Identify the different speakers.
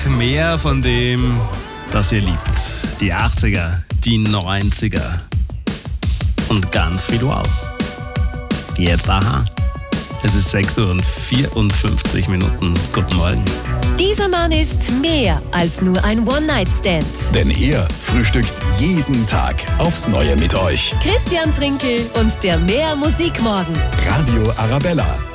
Speaker 1: Mehr von dem, das ihr liebt. Die 80er, die 90er und ganz viel Wow. Jetzt aha. Es ist 6:54 Uhr. Guten Morgen.
Speaker 2: Dieser Mann ist mehr als nur ein One-Night-Stand.
Speaker 3: Denn er frühstückt jeden Tag aufs Neue mit euch.
Speaker 2: Christian Trinkel und der Mehr Musikmorgen.
Speaker 3: Radio Arabella.